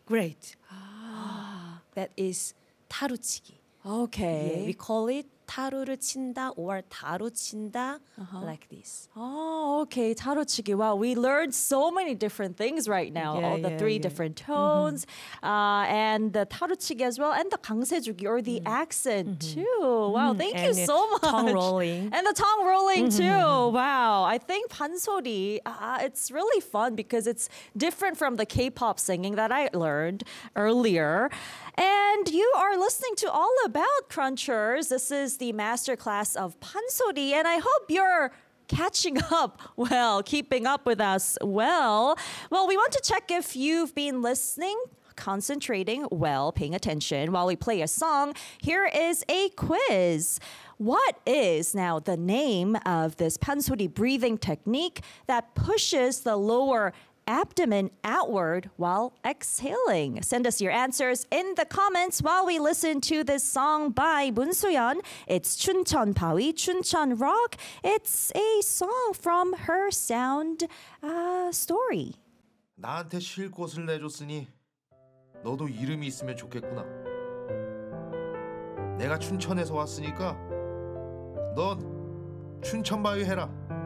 Great. That is 타루치기. Okay. Yeah, we call it 타루를 친다 or 다루 친다 like this. Oh, okay. 타로치기. Wow, we learned so many different things right now. All the three different tones, and the 타로치기 as well, and the 강세주기 or the accent too. Wow, thank you And so much. tongue rolling. And the tongue rolling too. Wow, I think 판소리, it's really fun because it's different from the K-pop singing that I learned earlier. And you are listening to All About Crunchers. This is the masterclass of 판소리, and I hope you're catching up well, keeping up with us well. Well, we want to check if you've been listening, concentrating well, paying attention while we play a song. Here is a quiz. What is now the name of this 판소리 breathing technique that pushes the lower abdomen outward while exhaling? Send us your answers in the comments while we listen to this song by 문수연. It's 춘천 바위, 춘천 rock. It's a song from her sound story. 나한테 쉴 곳을 내줬으니 너도 이름이 있으면 좋겠구나. 내가 춘천에서 왔으니까 넌 춘천바위 해라.